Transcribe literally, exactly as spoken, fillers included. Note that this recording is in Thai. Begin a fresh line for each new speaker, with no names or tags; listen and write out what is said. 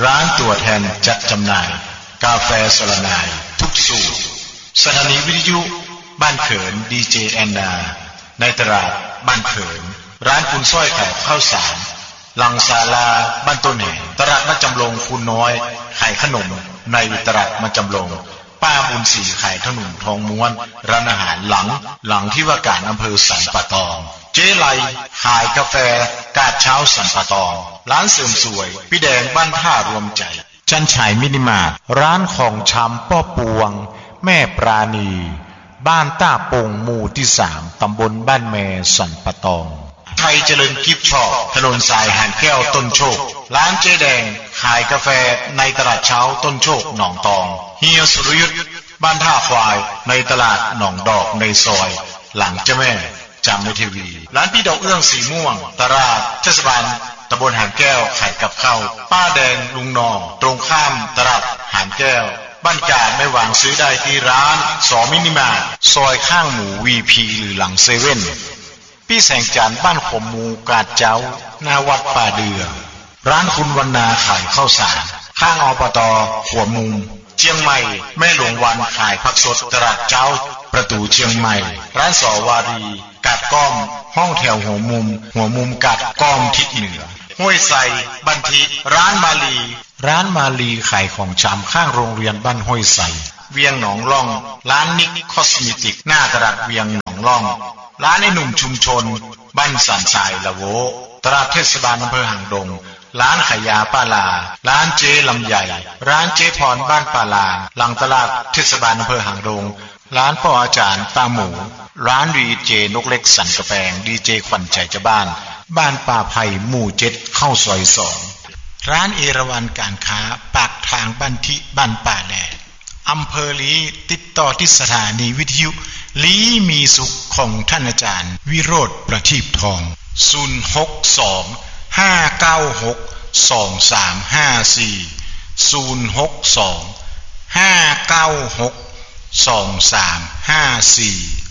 ร้านตัวแทนจัดจำหน่ายกาแฟสลนายทุกสูตรสถานีวิทยุบ้านเขินดีเจแอนนาในตลาดบ้านเขินร้านคุณสร้อยแขกข้าวสารลังศาลาบ้านต้นแห่ตลาดมาจำลงคุณน้อยขายขนมในตลาดมาจำลงป้าบุญศรีขายขนมทองม้วนร้านอาหารหลังหลังที่ว่าการอำเภอสันป่าตองเจ๊ไลขายกาแฟกาดเช้าสันป่าตองร้านเสริมสวยพี่แดงบ้านท่ารวมใจจันฉายมินิมาร์ทร้านของชำป้อปวงแม่ปราณีบ้านต้าปงหมู่ที่สามตำบลบ้านแมสันป่าตองไทยเจริญกิฟต์ช็อปถนนสายหานแก้วต้นโชคร้านเจ๊แดงขายกาแฟในตลาดเช้าต้นโชคหนองตองเฮียสุรยุทธบ้านท่าควายในตลาดหนองดอกในซอยหลังเจ้าแม่จำในทีวีร้านพี่ดอกเอื้องสีม่วงตลาดเทศบาลตำบลหานแก้วขายกับข้าวป้าแดงลุงนองตรงข้ามตลาดหานแก้วบ้านกาดไม่หวังซื้อได้ที่ร้านสอมินิมาร์ทซอยข้างหมูวีพีหรือหลังเซเว่นพี่แสงจันทร์บ้านขมมูกาดเจ้าหน้าวัดป่าเดือร้านคุณวรรณาขายข้าวสารข้างอบต.หัวมุมเชียงใหม่แม่หลวงวันขายผักสดตลาดเจ้าประตูเชียงใหม่ร้านสอวารีกาดก้อมห้องแถวหัวมุมหัวมุมกาดก้อมทิศเหนือห้วยไซบันทิร้านมาลีร้านมาลีขายของชำข้างโรงเรียนบ้านห้วยไซเวียงหนองล่องร้านนิกคอสเมติกหน้าตลาดเวียงหนองล่องร้านไอ้หนุ่มชุมชนบ้านสันทรายละโวตลาดเทศบาลอำเภอหางดงร้านขายยาป้าลาร้านเจ๊ลำใหญ่ร้านเจ๊พรบ้านป้าลาหลังตลาดเทศบาลอำเภอหางดงร้านพ่ออาจารย์ตาหมูร้านดีเจนกเล็กสันกระแปงดีเจขวัญใจเจ้าบ้านบ้านป่าไผ่หมู่เจ็ดเข้าซอยสองร้านเอราวัณการค้าปากทางบ้านทิบ้านป่าแดดอำเภอลีติดต่อที่สถานีวิทยุลีมีสุขของท่านอาจารย์วิโรธประทีปทองศูนย์หกสองห้าเก้าหกสองสามห้าสี่ศูนย์หกสองห้าเก้าหกสองสามห้าสี่